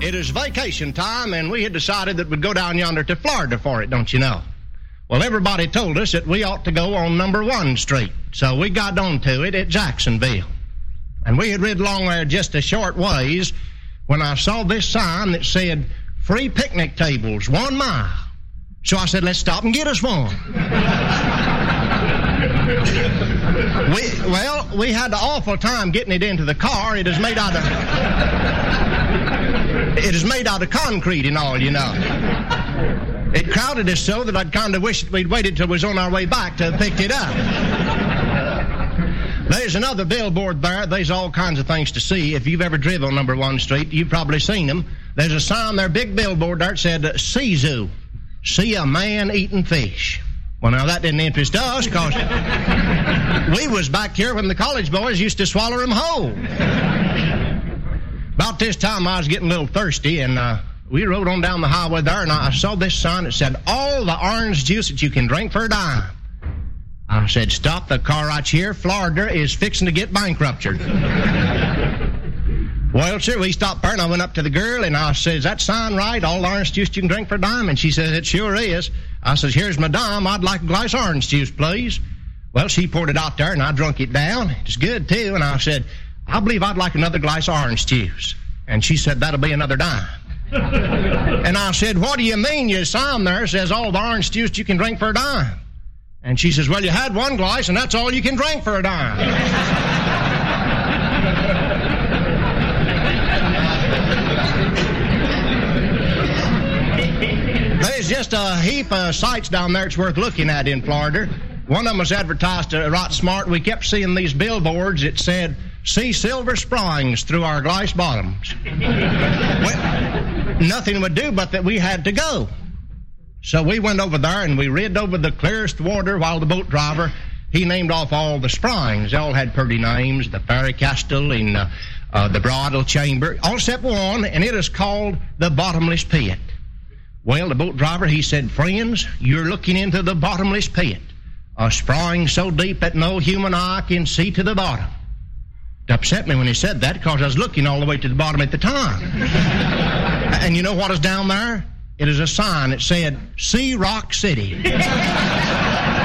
It is vacation time, and we had decided that we'd go down yonder to Florida for it, don't you know? Well, everybody told us that we ought to go on number 1 Street, so we got on to it at Jacksonville. And we had rid along there just a short ways when I saw this sign that said, free picnic tables, 1 mile. So I said, let's stop and get us one. We had an awful time getting it into the car. It is made out of concrete and all, you know. It crowded us so that I'd kind of wish we'd waited till we was on our way back to have picked it up. There's another billboard there. There's all kinds of things to see. If you've ever driven on number 1 Street, you've probably seen them. There's a sign there, big billboard there, that said, Sea Zoo. See a man eating fish. Well, now, that didn't interest us, because we was back here when the college boys used to swallow them whole. About this time, I was getting a little thirsty, and we rode on down the highway there, and I saw this sign that said, all the orange juice that you can drink for a dime. I said, stop the car right here. Florida is fixing to get bankrupted. Well, sir, we stopped there, and I went up to the girl, and I said, is that sign right? All the orange juice you can drink for a dime? And she says, it sure is. I says, here's my dime. I'd like a glass of orange juice, please. Well, she poured it out there, and I drunk it down. It's good, too. And I said, I believe I'd like another glass of orange juice. And she said, that'll be another dime. And I said, what do you mean? Your sign there says all the orange juice you can drink for a dime. And she says, well, you had 1 glass, and that's all you can drink for a dime. There's just a heap of sights down there it's worth looking at in Florida. One of them was advertised right smart. We kept seeing these billboards that said, see Silver Springs through our glass bottoms. Well, nothing would do but that we had to go. So we went over there and we rid over the clearest water while the boat driver, he named off all the springs. They all had pretty names, the Fairy Castle and the Bridal Chamber, all except one, and it is called the Bottomless Pit. Well, the boat driver, he said, friends, you're looking into the bottomless pit, a spring so deep that no human eye can see to the bottom. It upset me when he said that, because I was looking all the way to the bottom at the time. And you know what is down there? It is a sign that said, See Rock City.